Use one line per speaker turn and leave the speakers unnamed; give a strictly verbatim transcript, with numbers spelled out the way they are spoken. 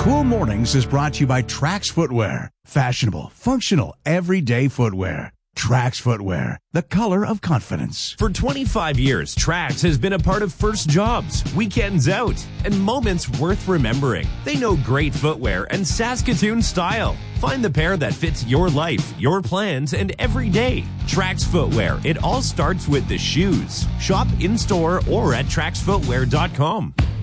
Cool Mornings is brought to you by Trax Footwear. Fashionable, functional, everyday footwear. Trax Footwear, the color of confidence.
For twenty-five years, Trax has been a part of first jobs, weekends out, and moments worth remembering. They know great footwear and Saskatoon style. Find the pair that fits your life, your plans, and every day. Trax Footwear. It all starts with the shoes. Shop in-store or at trax footwear dot com.